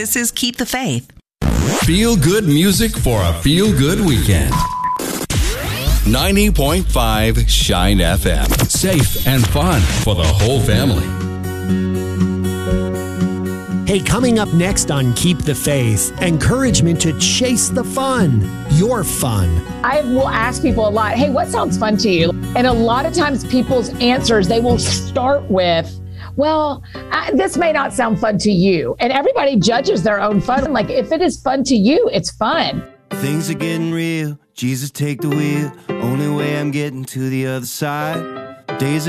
This is Keep the Faith. Feel good music for a feel good weekend. 90.5 Shine FM. Safe and fun for the whole family. Hey, coming up next on Keep the Faith, encouragement to chase the fun, your fun. I will ask people a lot, hey, what sounds fun to you? And a lot of times people's answers, they will start with, well, this may not sound fun to you. And everybody judges their own fun. Like, if it is fun to you, it's fun. Things are getting real. Jesus, take the wheel. Only way I'm getting to the other side. Days are